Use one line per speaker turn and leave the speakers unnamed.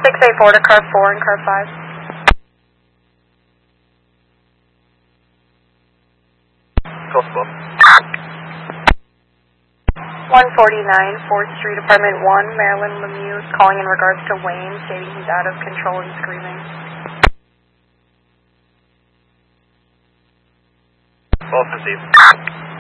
684 to car 4 and car 5.
Call 12.
149 4th Street, Apartment 1, Marilyn Lemieux is calling in regards to Wayne, stating he's out of control and screaming.
12 received.